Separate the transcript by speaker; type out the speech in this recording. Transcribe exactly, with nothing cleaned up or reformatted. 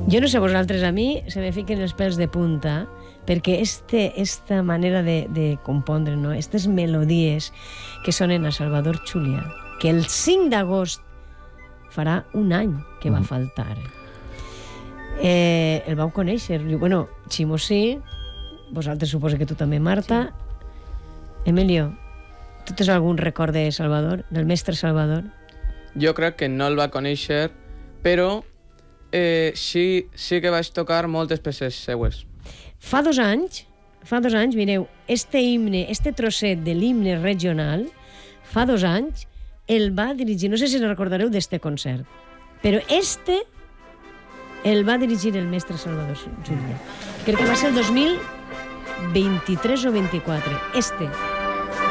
Speaker 1: Jo no sé vosaltres, a mi se me fiquen els pèls de punta perquè este, esta manera de, de compondre, no? Estes melodies que sonen a Salvador Chulia, que el cinc d'agost farà un any que va faltar. Eh, el vau conèixer. Bueno, Ximo sí, vosaltres suposo que tu també, Marta. Sí. Emilio, tu tens algun record de Salvador, del mestre Salvador?
Speaker 2: Jo crec que no el va conèixer, però eh, sí, sí que vaig tocar moltes peces seues.
Speaker 1: Fa dos anys, fa dos anys, mireu, este himne, este trosset de l'himne regional, fa dos anys, el va dirigir, no sé si recordareu d'este concert, però este el va dirigir el mestre Salvador Chulia. Crec que va ser el dos mil vint-i-tres o vint-i-quatre. Este.